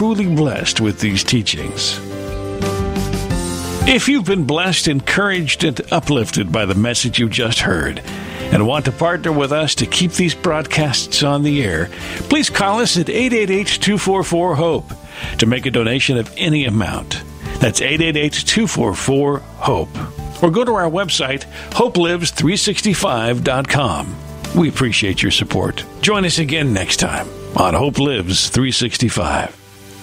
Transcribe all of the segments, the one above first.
truly blessed with these teachings. If you've been blessed, encouraged, and uplifted by the message you just heard, and want to partner with us to keep these broadcasts on the air, please call us at 888-244-HOPE to make a donation of any amount. That's 888-244-HOPE. Or go to our website, hopelives365.com. We appreciate your support. Join us again next time on Hope Lives 365.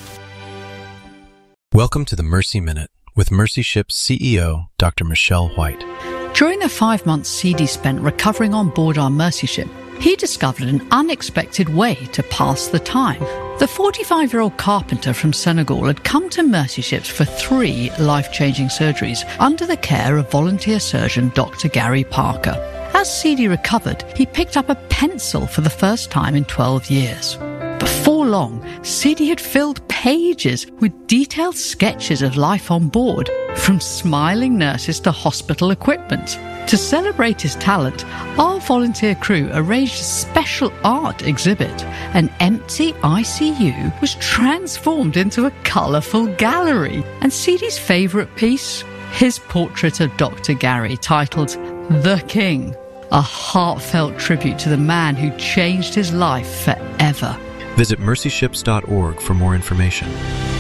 Welcome to the Mercy Minute with Mercy Ship's CEO, Dr. Michelle White. During the 5 months CD spent recovering on board our Mercy Ship, he discovered an unexpected way to pass the time. The 45-year-old carpenter from Senegal had come to Mercy Ships for 3 life-changing surgeries under the care of volunteer surgeon Dr. Gary Parker. As CD recovered, he picked up a pencil for the first time in 12 years. Before long, CD had filled pages with detailed sketches of life on board, from smiling nurses to hospital equipment. To celebrate his talent, our volunteer crew arranged a special art exhibit. An empty ICU was transformed into a colourful gallery. And CD's favourite piece? His portrait of Dr. Gary, titled The King, a heartfelt tribute to the man who changed his life forever. Visit mercyships.org for more information.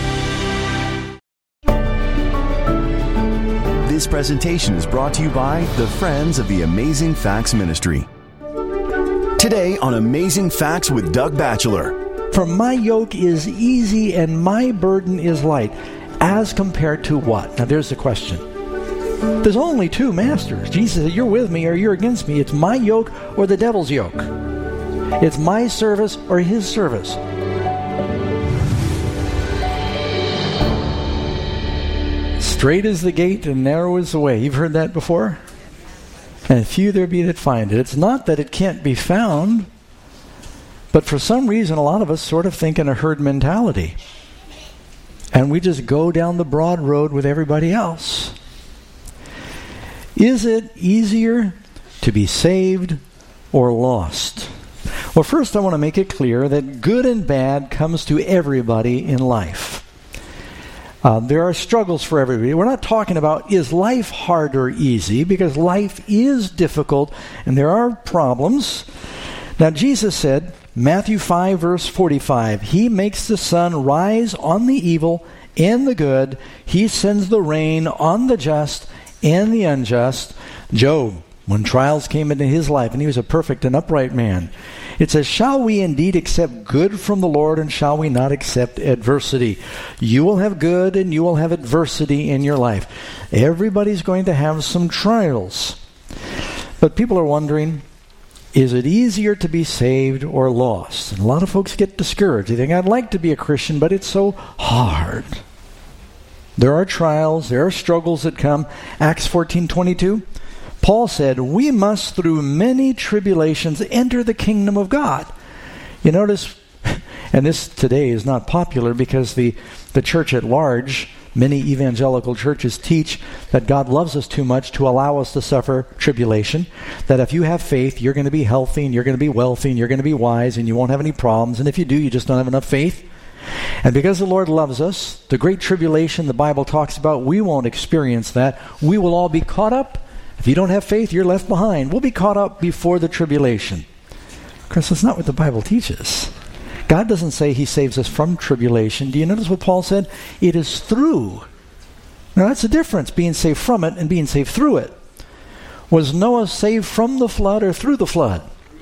This presentation is brought to you by the Friends of the Amazing Facts Ministry. Today on Amazing Facts with Doug Batchelor. For my yoke is easy and my burden is light. As compared to what? Now there's the question. There's only 2 masters. Jesus said, you're with me or you're against me. It's my yoke or the devil's yoke. It's my service or his service. Straight is the gate and narrow is the way. You've heard that before? And few there be that find it. It's not that it can't be found, but for some reason a lot of us sort of think in a herd mentality. And we just go down the broad road with everybody else. Is it easier to be saved or lost? Well, first I want to make it clear that good and bad comes to everybody in life. There are struggles for everybody. We're not talking about is life hard or easy, because life is difficult and there are problems. Now Jesus said, Matthew 5 verse 45, He makes the sun rise on the evil and the good. He sends the rain on the just and the unjust. Job, when trials came into his life, and he was a perfect and upright man, it says, shall we indeed accept good from the Lord, and shall we not accept adversity? You will have good and you will have adversity in your life. Everybody's going to have some trials. But people are wondering, is it easier to be saved or lost? And a lot of folks get discouraged. They think, I'd like to be a Christian, but it's so hard. There are trials, there are struggles that come. Acts 14:22. Paul said, we must through many tribulations enter the kingdom of God. You notice, and this today is not popular because the church at large, many evangelical churches teach that God loves us too much to allow us to suffer tribulation. That if you have faith, you're going to be healthy and you're going to be wealthy and you're going to be wise and you won't have any problems. And if you do, you just don't have enough faith. And because the Lord loves us, the great tribulation the Bible talks about, we won't experience that. We will all be caught up. If you don't have faith, you're left behind. We'll be caught up before the tribulation. Of course, that's not what the Bible teaches. God doesn't say He saves us from tribulation. Do you notice what Paul said? It is through. Now, that's the difference, being saved from it and being saved through it. Was Noah saved from the flood or through the flood?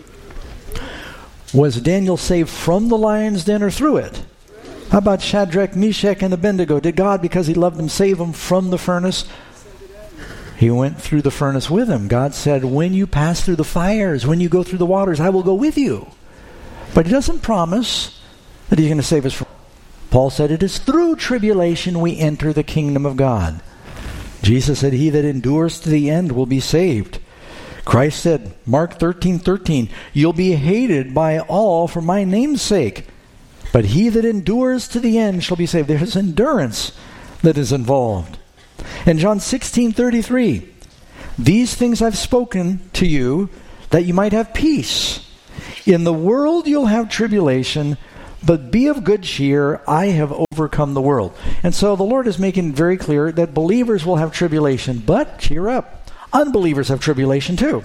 Was Daniel saved from the lion's den or through it? How about Shadrach, Meshach, and Abednego? Did God, because He loved them, save them from the furnace? He went through the furnace with them. God said, when you pass through the fires, when you go through the waters, I will go with you. But He doesn't promise that He's going to save us from. Paul said, it is through tribulation we enter the kingdom of God. Jesus said, he that endures to the end will be saved. Christ said, Mark 13:13, you'll be hated by all for my name's sake, but he that endures to the end shall be saved. There's endurance that is involved. And John 16:33, these things I've spoken to you that you might have peace. In the world you'll have tribulation, But be of good cheer, I have overcome the world. And so the Lord is making it very clear that believers will have tribulation, but cheer up. Unbelievers have tribulation too.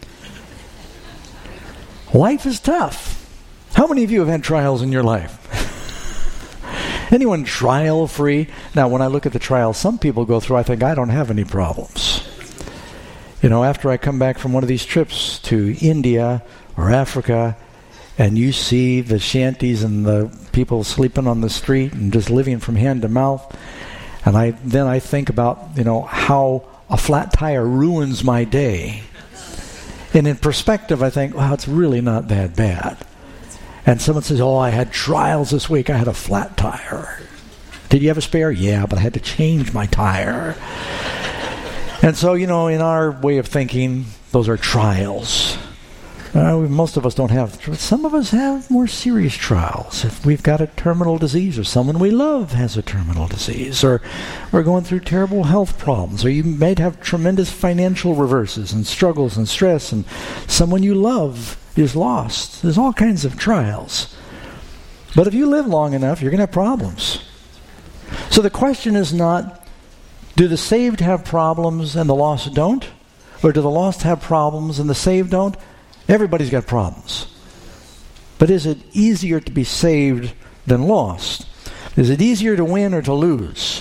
Life is tough. How many of you have had trials in your life? Anyone trial-free? Now, when I look at the trials some people go through, I think, I don't have any problems. You know, after I come back from one of these trips to India or Africa, and you see the shanties and the people sleeping on the street and just living from hand to mouth, and then I think about, you know, how a flat tire ruins my day. And in perspective, I think, wow, it's really not that bad. And someone says, oh, I had trials this week. I had a flat tire. Did you have a spare? Yeah, but I had to change my tire. And so, you know, in our way of thinking, those are trials. Most of us don't have. Some of us have more serious trials. If we've got a terminal disease, or someone we love has a terminal disease, or we're going through terrible health problems, or you might have tremendous financial reverses and struggles and stress, and someone you love is lost. There's all kinds of trials. But if you live long enough, you're going to have problems. So the question is not, do the saved have problems and the lost don't? Or do the lost have problems and the saved don't? Everybody's got problems. But is it easier to be saved than lost? Is it easier to win or to lose?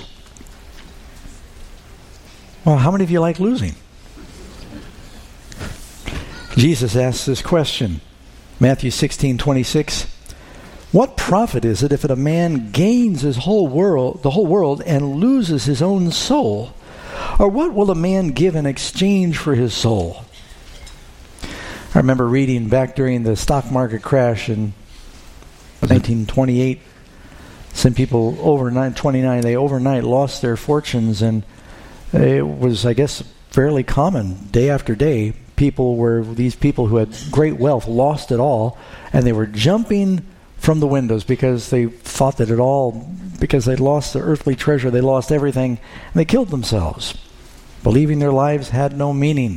Well, how many of you like losing? Jesus asks this question, Matthew 16:26. What profit is it if a man gains the whole world, and loses his own soul? Or what will a man give in exchange for his soul? I remember reading back during the stock market crash in 1928, some people overnight lost their fortunes, and it was, I guess, fairly common day after day. These people who had great wealth lost it all, and they were jumping from the windows because they thought that because they'd lost their earthly treasure, they lost everything, and they killed themselves, believing their lives had no meaning.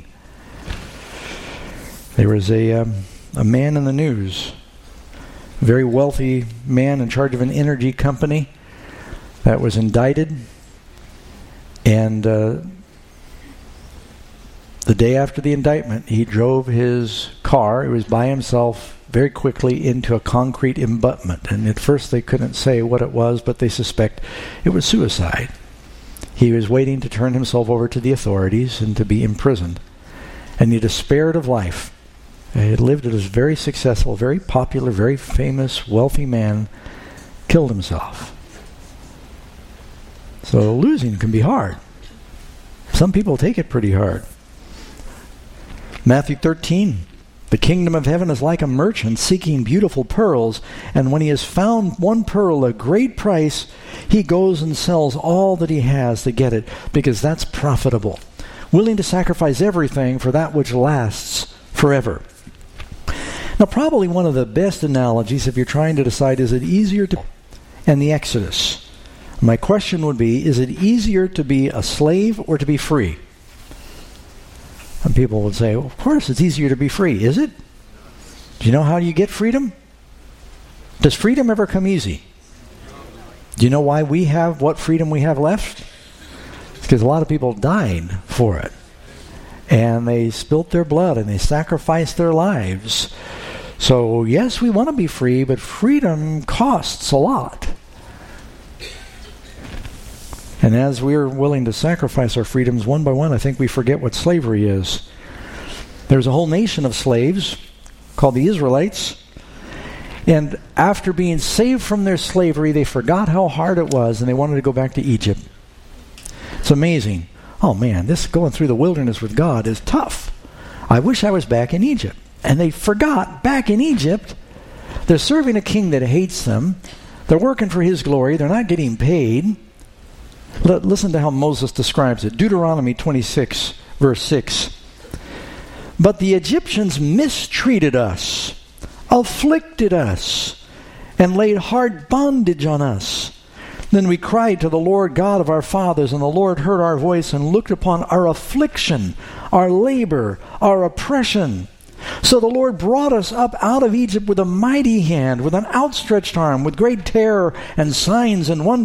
There was a man in the news, a very wealthy man in charge of an energy company that was indicted, and the day after the indictment, he drove his car, it was by himself, very quickly into a concrete abutment. And at first they couldn't say what it was, but they suspect it was suicide. He was waiting to turn himself over to the authorities and to be imprisoned. And he despaired of life. He had lived as a very successful, very popular, very famous, wealthy man, killed himself. So losing can be hard. Some people take it pretty hard. Matthew 13, the kingdom of heaven is like a merchant seeking beautiful pearls, and when he has found one pearl at a great price, he goes and sells all that he has to get it, because that's profitable, willing to sacrifice everything for that which lasts forever. Now, probably one of the best analogies, if you're trying to decide, is it easier to... and the Exodus. My question would be, is it easier to be a slave or to be free? And people would say, well, of course it's easier to be free. Is it? Do you know how you get freedom? Does freedom ever come easy? Do you know why we have what freedom we have left? It's because a lot of people died for it. And they spilt their blood and they sacrificed their lives. So yes, we want to be free, but freedom costs a lot. And as we're willing to sacrifice our freedoms one by one, I think we forget what slavery is. There's a whole nation of slaves called the Israelites. And after being saved from their slavery, they forgot how hard it was, and they wanted to go back to Egypt. It's amazing. Oh man, this going through the wilderness with God is tough. I wish I was back in Egypt. And they forgot, back in Egypt, they're serving a king that hates them. They're working for his glory. They're not getting paid. Listen to how Moses describes it. Deuteronomy 26, verse 6. But the Egyptians mistreated us, afflicted us, and laid hard bondage on us. Then we cried to the Lord God of our fathers, and the Lord heard our voice and looked upon our affliction, our labor, our oppression. So the Lord brought us up out of Egypt with a mighty hand, with an outstretched arm, with great terror and signs and wonders.